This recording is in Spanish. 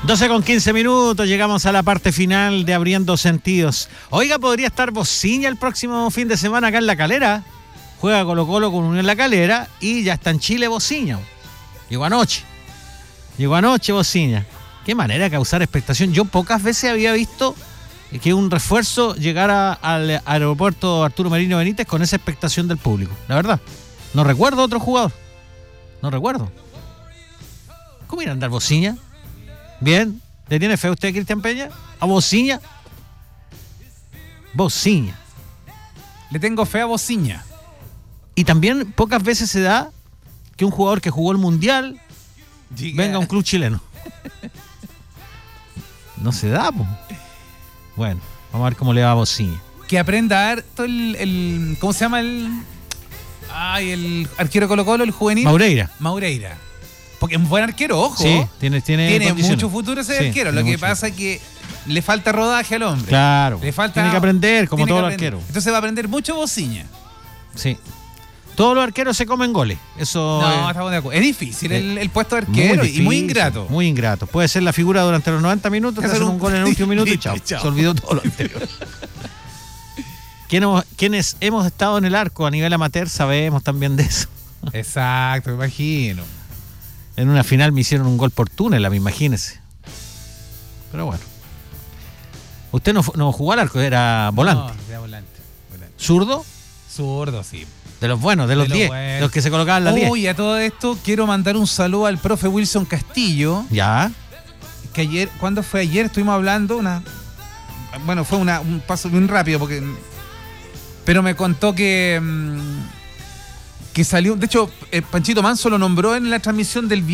12:15, llegamos a la parte final de Abriendo Sentidos. Oiga, podría estar Bociña el próximo fin de semana acá en La Calera. Juega Colo-Colo con Unión La Calera y ya está en Chile Bociña. Llegó anoche Bociña. Qué manera de causar expectación. Yo pocas veces había visto que un refuerzo llegara al aeropuerto Arturo Merino Benítez con esa expectación del público. La verdad, no recuerdo otro jugador. No recuerdo. ¿Cómo irá a andar Bociña? Bien, ¿le tiene fe a usted, Cristian Peña? ¿A Bociña? Bociña. Le tengo fe a Bociña. Y también pocas veces se da que un jugador que jugó el Mundial venga a un club chileno. No se da, pues. Bueno, vamos a ver cómo le va a Bociña. Que aprenda harto el ¿cómo se llama el arquero de Colo-Colo, el juvenil? Maureira. Porque es un buen arquero, ojo. Sí, tiene mucho futuro ese arquero. Lo que pasa es que le falta rodaje al hombre. Claro. Tiene que aprender, como todos los arqueros. Entonces va a aprender mucho Bociña. Sí. Todos los arqueros se comen goles. Eso no, estamos de acuerdo. Es difícil el puesto de arquero y muy ingrato. Muy ingrato. Puede ser la figura durante los 90 minutos, te hacen un gol en el último minuto y chao. Se olvidó todo lo anterior. Quienes hemos estado en el arco a nivel amateur sabemos también de eso. Exacto, me imagino. En una final me hicieron un gol por túnel, imagínese. Pero bueno. Usted no jugó al arco, era volante. No, era volante. ¿Zurdo? Zurdo, sí. De los buenos, de los 10, de los que se colocaban las 10. Uy, a todo esto quiero mandar un saludo al profe Wilson Castillo. Ya. Que ayer, ¿cuándo fue ayer? Estuvimos hablando fue un paso bien rápido pero me contó que salió, de hecho, Panchito Manso lo nombró en la transmisión del